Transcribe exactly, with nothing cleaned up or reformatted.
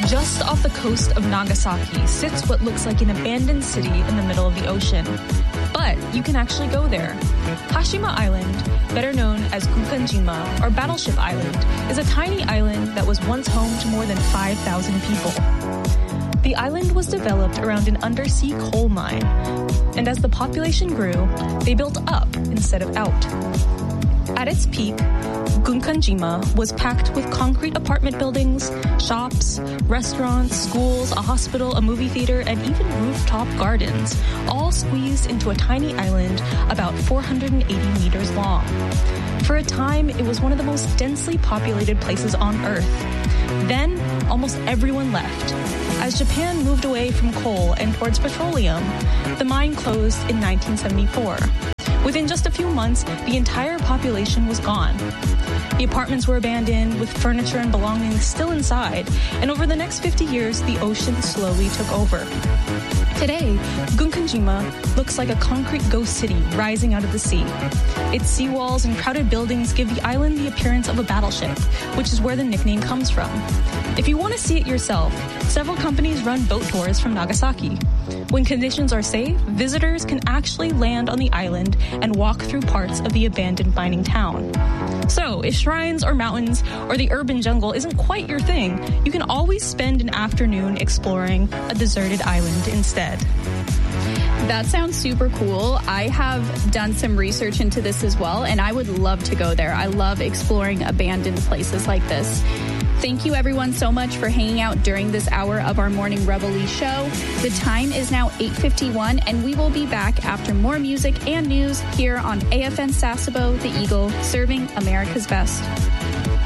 Just off the coast of Nagasaki sits what looks like an abandoned city in the middle of the ocean. But you can actually go there. Hashima Island, better known as Gunkanjima or Battleship Island, is a tiny island that was once home to more than five thousand people. The island was developed around an undersea coal mine, and as the population grew, they built up instead of out. At its peak, Gunkanjima was packed with concrete apartment buildings, shops, restaurants, schools, a hospital, a movie theater, and even rooftop gardens, all squeezed into a tiny island about four hundred eighty meters long. For a time, it was one of the most densely populated places on Earth. Then, almost everyone left. As Japan moved away from coal and towards petroleum, the mine closed in nineteen seventy-four. Within just a few months, the entire population was gone. The apartments were abandoned, with furniture and belongings still inside, and over the next fifty years, the ocean slowly took over. Today, Gunkanjima looks like a concrete ghost city rising out of the sea. Its seawalls and crowded buildings give the island the appearance of a battleship, which is where the nickname comes from. If you want to see it yourself, several companies run boat tours from Nagasaki. When conditions are safe, visitors can actually land on the island and walk through parts of the abandoned mining town. So, if shrines or mountains or the urban jungle isn't quite your thing, you can always spend an afternoon exploring a deserted island instead. That sounds super cool. I have done some research into this as well, and I would love to go there. I love exploring abandoned places like this. Thank you, everyone, so much for hanging out during this hour of our Morning Reveille show. The time is now eight fifty-one, and we will be back after more music and news here on A F N Sasebo, The Eagle, serving America's best.